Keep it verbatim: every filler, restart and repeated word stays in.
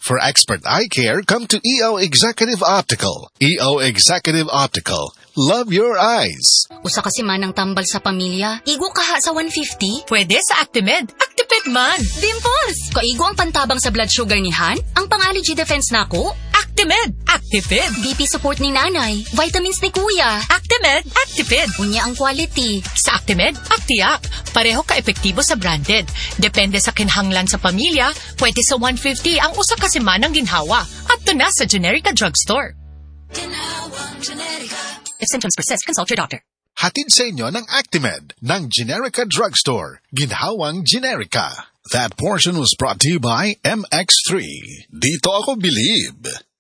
For expert eye care, come to E O Executive Optical. E O Executive Optical. Love your eyes. Usa kasi manang tambal sa pamilya. Igo kaha sa one fifty? Pwede sa Actimed. Actipid man. Dimples! Kaigo ang pantabang sa blood sugar ni Han? Ang pang-allergy defense nako? Actimed. Actipid. B P support ni nanay. Vitamins ni kuya. Actimed. Actipid. Unya ang quality. Sa Actimed, Actiac. Pareho ka-epektibo sa branded. Depende sa kinhanglan sa pamilya, pwede sa one fifty ang usa ka semanang ginhawa. At to na sa Generica Drugstore. If symptoms persist, consult your doctor. Hatid sa inyo ng Actimed ng Generica Drugstore. Ginhawang Generica. That portion was brought to you by M X three. Dito ako believe.